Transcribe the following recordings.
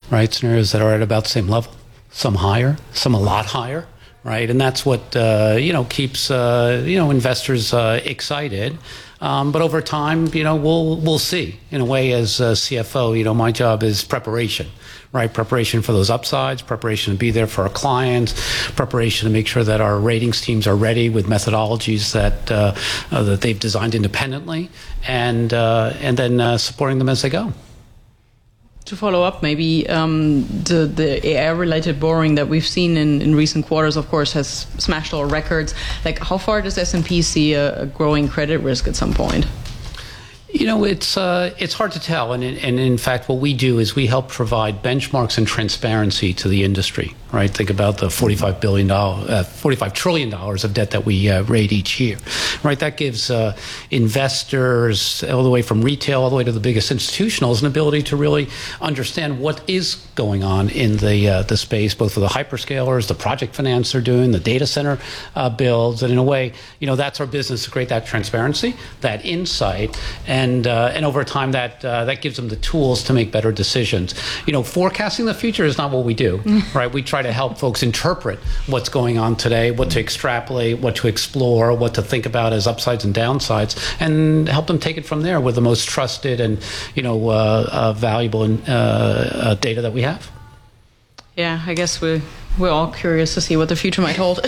right? Scenarios that are at about the same level, some higher, some a lot higher, right? And that's what keeps investors excited. But over time, we'll see. In a way, as CFO, my job is preparation, right? Preparation for those upsides, preparation to be there for our clients, preparation to make sure that our ratings teams are ready with methodologies that they've designed independently, and then supporting them as they go. To follow up, maybe the AI-related borrowing that we've seen in recent quarters, of course, has smashed all records. Like, how far does S&P see a growing credit risk at some point? It's hard to tell, and in fact, what we do is we help provide benchmarks and transparency to the industry. Right? Think about the $45 trillion of debt that we rate each year. Right? That gives investors, all the way from retail all the way to the biggest institutionals, an ability to really understand what is going on in the space, both for the hyperscalers, the project finance they're doing, the data center builds, and in a way, that's our business, to create that transparency, that insight, and over time that gives them the tools to make better decisions. Forecasting the future is not what we do. Right? We try to help folks interpret what's going on today, what to extrapolate, what to explore, what to think about as upsides and downsides, and help them take it from there with the most trusted and valuable data that we have. Yeah, I guess we're all curious to see what the future might hold.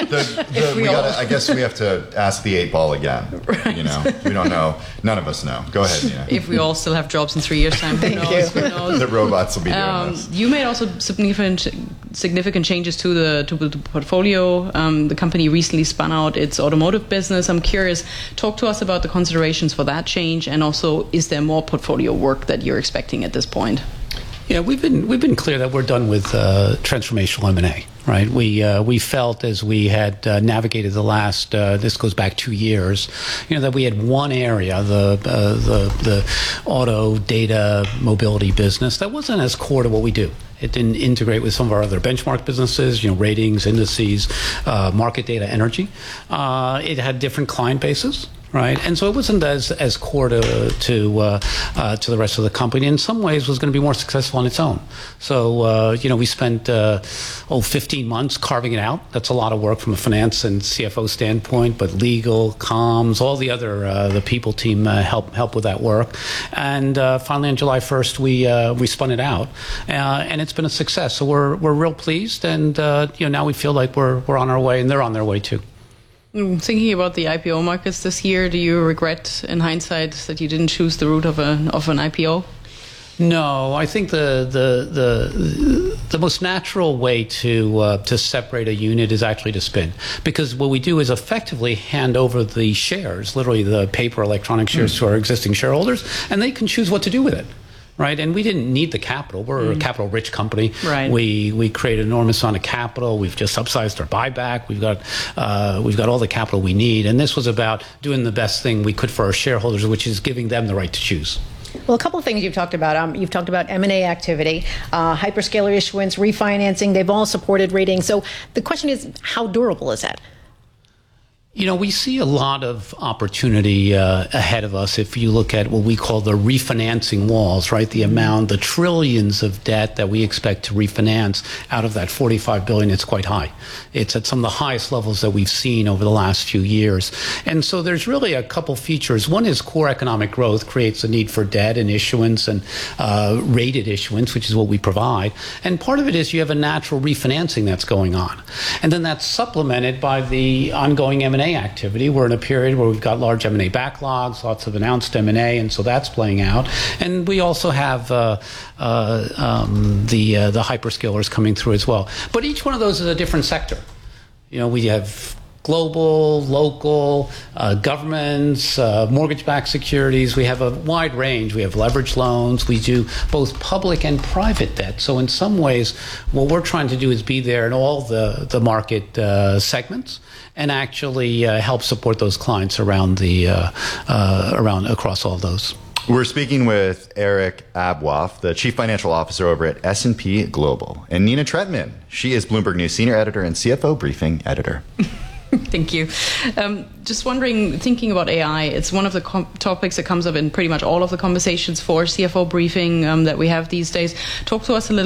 I guess we have to ask the 8 ball again. Right. We don't know. None of us know. Go ahead, Nina. If we all still have jobs in 3 years' time, who knows? The robots will be doing this. You made also significant changes to the portfolio. The company recently spun out its automotive business. I'm curious, talk to us about the considerations for that change, and also, is there more portfolio work that you're expecting at this point? Yeah, we've been clear that we're done with transformational M&A. Right, we felt as we had navigated the last this goes back 2 years, that we had one area, the auto data mobility business, that wasn't as core to what we do. It didn't integrate with some of our other benchmark businesses, ratings, indices, market data, energy. It had different client bases. Right, and so it wasn't as core to the rest of the company. In some ways, was going to be more successful on its own. So we spent 15 months carving it out. That's a lot of work from a finance and CFO standpoint, but legal, comms, all the other the people team help with that work. And finally, on July 1st, we spun it out, and it's been a success. So we're real pleased, and now we feel like we're on our way, and they're on their way too. Thinking about the IPO markets this year, do you regret, in hindsight, that you didn't choose the route of an IPO? No, I think the most natural way to separate a unit is actually to spin, because what we do is effectively hand over the shares, literally the paper electronic shares, to our existing shareholders, and they can choose what to do with it. Right, and we didn't need the capital. We're a capital-rich company. Right. We create an enormous amount of capital. We've just upsized our buyback. We've got all the capital we need, and this was about doing the best thing we could for our shareholders, which is giving them the right to choose. Well, a couple of things you've talked about. You've talked about M&A activity, hyperscaler issuance, refinancing. They've all supported ratings. So the question is, how durable is that? We see a lot of opportunity ahead of us if you look at what we call the refinancing walls, right? The trillions of debt that we expect to refinance out of that $45 billion, it's quite high. It's at some of the highest levels that we've seen over the last few years. And so there's really a couple features. One is core economic growth creates a need for debt and issuance and rated issuance, which is what we provide. And part of it is you have a natural refinancing that's going on. And then that's supplemented by the ongoing M&A activity. We're in a period where we've got large M&A backlogs, lots of announced M&A, and so that's playing out. And we also have the hyperscalers coming through as well. But each one of those is a different sector. We have global, local, governments, mortgage-backed securities. We have a wide range. We have leveraged loans. We do both public and private debt. So in some ways, what we're trying to do is be there in all the market segments and actually help support those clients around across all those. We're speaking with Eric Abwaf, the Chief Financial Officer over at S&P Global, and Nina Tretman. She is Bloomberg News Senior Editor and CFO Briefing Editor. Thank you. Just wondering, thinking about AI, it's one of the topics that comes up in pretty much all of the conversations for CFO Briefing that we have these days. Talk to us a little